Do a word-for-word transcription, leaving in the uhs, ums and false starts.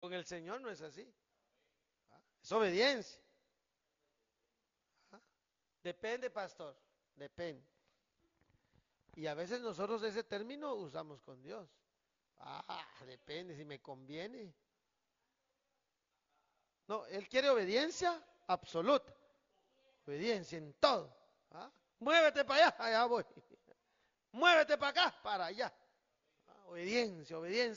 Con el Señor no es así. ¿Ah? Es obediencia. ¿Ah? Depende, pastor. Depende. Y a veces nosotros ese término usamos con Dios. Ah, depende si me conviene. No, Él quiere obediencia absoluta. Obediencia en todo. ¿Ah? Muévete para allá, allá voy. Muévete para acá, para allá. Ah, obediencia, obediencia.